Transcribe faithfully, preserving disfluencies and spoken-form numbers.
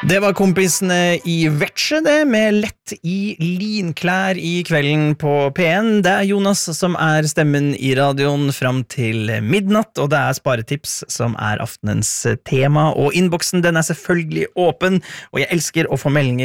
Det var kompisene i Vetsje det, med lett i linklær i kvelden på P en. Det er Jonas som er stemmen i radioen fram til midnatt, og det er sparetips som er aftenens tema. Og innboksen den er selvfølgelig åpen, og jeg elsker å få meldinger